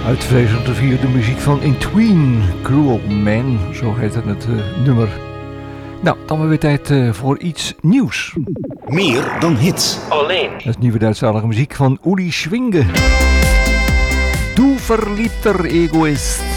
Uit 2004 de muziek van In Tween, Cruel Man, zo heet het nummer. Nou, dan maar weer tijd voor iets nieuws. Meer dan hits. Alleen. Dat is nieuwe Duitsstalige muziek van Uli Schwinge. Du verliebter Egoist.